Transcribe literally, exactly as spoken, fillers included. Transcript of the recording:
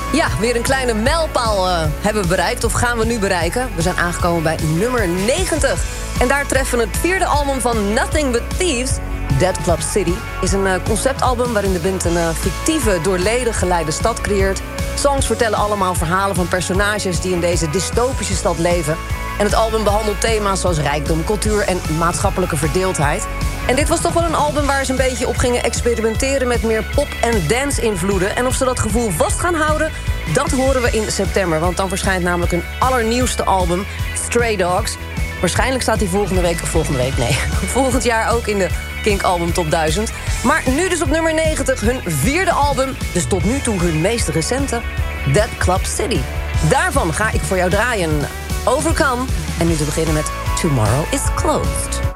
Ja, weer een kleine mijlpaal uh, hebben we bereikt, of gaan we nu bereiken. We zijn aangekomen bij nummer negentig. En daar treffen we het vierde album van Nothing But Thieves. Dead Club City is een uh, conceptalbum waarin de band een uh, fictieve, door leden geleide stad creëert. Songs vertellen allemaal verhalen van personages die in deze dystopische stad leven. En het album behandelt thema's zoals rijkdom, cultuur en maatschappelijke verdeeldheid. En dit was toch wel een album waar ze een beetje op gingen experimenteren met meer pop- en dance-invloeden. En of ze dat gevoel vast gaan houden, dat horen we in september. Want dan verschijnt namelijk hun allernieuwste album, Stray Dogs. Waarschijnlijk staat hij volgende week, of volgende week, nee, volgend jaar ook in de Kink Album Top duizend. Maar nu dus op nummer negentig, hun vierde album, dus tot nu toe hun meest recente, Dead Club City. Daarvan ga ik voor jou draaien Overcome. En nu te beginnen met Tomorrow is Closed.